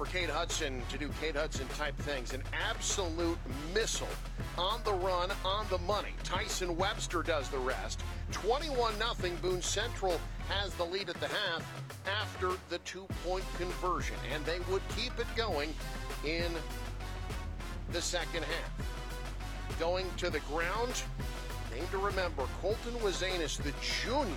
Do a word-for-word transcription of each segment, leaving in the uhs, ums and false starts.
for Cade Hudson to do Cade Hudson-type things. An absolute missile on the run, on the money. Tyson Webster does the rest. twenty-one nothing. Boone Central has the lead at the half after the two-point conversion, and they would keep it going in the second half. Going to the ground, name to remember, Colton Wazanis, the junior,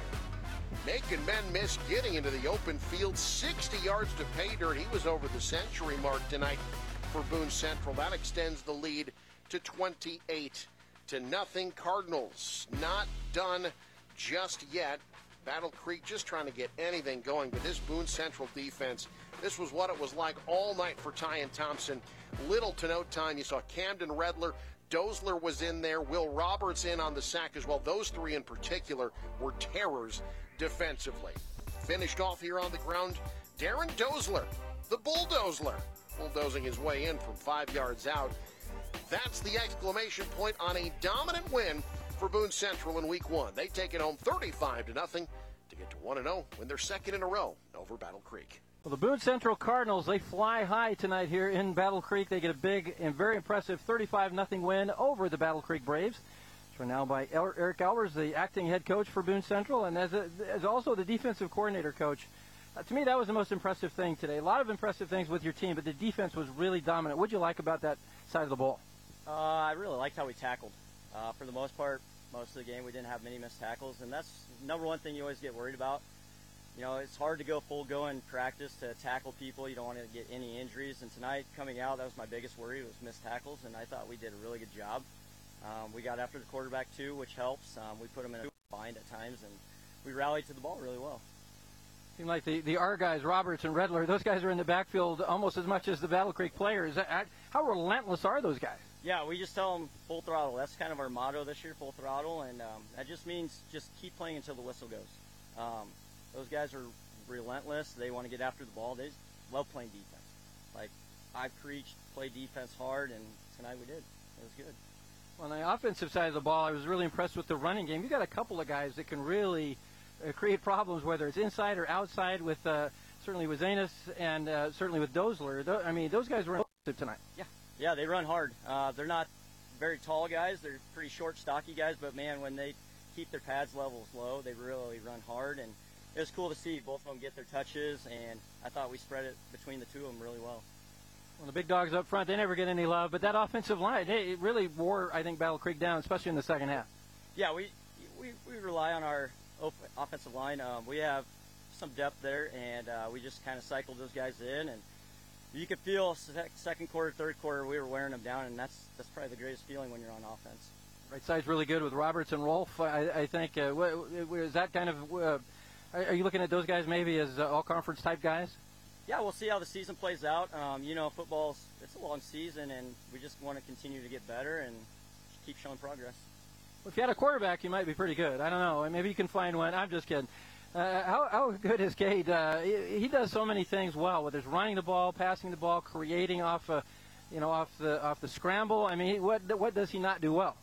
making men miss, getting into the open field, sixty yards to pay dirt. He was over the century mark tonight for Boone Central. That extends the lead to twenty-eight to nothing. Cardinals not done just yet. Battle Creek just trying to get anything going, but this Boone Central defense, this was what it was like all night for Tyan Thompson. Little to no time. You saw Camden Redler. Dozler was in there. Will Roberts in on the sack as well. Those three in particular were terrors defensively. Finished off here on the ground, Darren Dozler, the bulldozler, bulldozing his way in from five yards out. That's the exclamation point on a dominant win for Boone Central in week one. They take it home thirty-five to nothing to get to one and oh, win their second in a row over Battle Creek. Well, the Boone Central Cardinals, they fly high tonight here in Battle Creek. They get a big and very impressive thirty-five nothing win over the Battle Creek Braves. So now by Eric Albers, the acting head coach for Boone Central, and as, a, as also the defensive coordinator coach. Uh, to me, that was the most impressive thing today. A lot of impressive things with your team, but the defense was really dominant. What did you like about that side of the ball? Uh, I really liked how we tackled. Uh, for the most part, most of the game, we didn't have many missed tackles, and that's number one thing you always get worried about. You know, it's hard to go full go in practice to tackle people. You don't want to get any injuries. And tonight, coming out, that was my biggest worry, was missed tackles, and I thought we did a really good job. Um, we got after the quarterback, too, which helps. Um, we put him in a bind at times, and we rallied to the ball really well. Seemed like the, the R guys, Roberts and Redler, those guys are in the backfield almost as much as the Battle Creek players. How relentless are those guys? Yeah, we just tell them full throttle. That's kind of our motto this year, full throttle, and um, that just means just keep playing until the whistle goes. Um, those guys are relentless. They want to get after the ball. They love playing defense. Like, I preached, play defense hard, and tonight we did. It was good. On the offensive side of the ball, I was really impressed with the running game. You got a couple of guys that can really uh, create problems, whether it's inside or outside, with uh, certainly with Zanis and uh, certainly with Dozler. Th- I mean, those guys were impressive tonight. Yeah, yeah, they run hard. Uh, they're not very tall guys. They're pretty short, stocky guys, but, man, when they keep their pads levels low, they really run hard, and it was cool to see both of them get their touches, and I thought we spread it between the two of them really well. Well, the big dogs up front, they never get any love, but that offensive line, it really wore, I think, Battle Creek down, especially in the second half. Yeah, we we, we rely on our op- offensive line. Um, we have some depth there, and uh, we just kind of cycled those guys in, and you could feel sec- second quarter, third quarter, we were wearing them down, and that's that's probably the greatest feeling when you're on offense. Right side's really good with Roberts and Rolfe, I, I think. Uh, is that kind of... Uh, Are you looking at those guys maybe as uh, all-conference type guys? Yeah, we'll see how the season plays out. Um, you know, football's it's a long season, and we just want to continue to get better and keep showing progress. Well, if you had a quarterback, you might be pretty good. I don't know. Maybe you can find one. I'm just kidding. Uh, how, how good is Cade? Uh, he, he does so many things well, whether it's running the ball, passing the ball, creating off, uh, you know, off the off the scramble. I mean, what what does he not do well?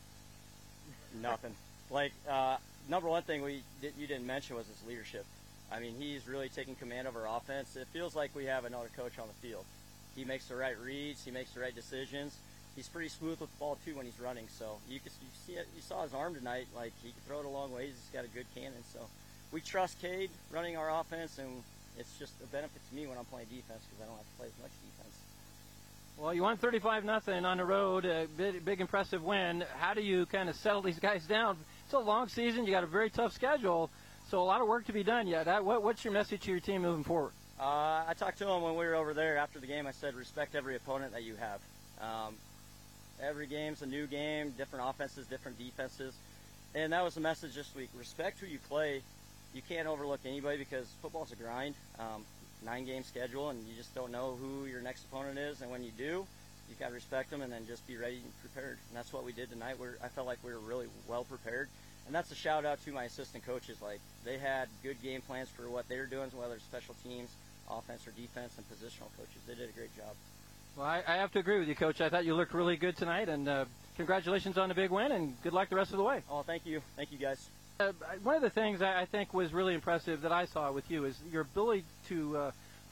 Nothing. Like. Uh, Number one thing we did, you didn't mention was his leadership. I mean, he's really taking command of our offense. It feels like we have another coach on the field. He makes the right reads. He makes the right decisions. He's pretty smooth with the ball, too, when he's running. So you, can, you, see it, you saw his arm tonight. Like, he can throw it a long ways. He's got a good cannon. So we trust Cade running our offense, and it's just a benefit to me when I'm playing defense because I don't have to play as much defense. Well, you won thirty-five nothing on the road, a big, big impressive win. How do you kind of settle these guys down? It's a long season. You got a very tough schedule, so a lot of work to be done yet. What, what's your message to your team moving forward? Uh, I talked to him when we were over there after the game. I said, respect every opponent that you have. Um, every game's a new game, different offenses, different defenses. And that was the message this week. Respect who you play. You can't overlook anybody because football's a grind. Um, nine-game schedule, and you just don't know who your next opponent is. And when you do, you got to respect them and then just be ready and prepared. And that's what we did tonight. We're, I felt like we were really well prepared. And that's a shout-out to my assistant coaches. Like, they had good game plans for what they were doing, whether it's special teams, offense or defense, and positional coaches. They did a great job. Well, I, I have to agree with you, Coach. I thought you looked really good tonight, and uh, congratulations on the big win, and good luck the rest of the way. Oh, thank you. Thank you, guys. Uh, one of the things I think was really impressive that I saw with you is your ability to uh, –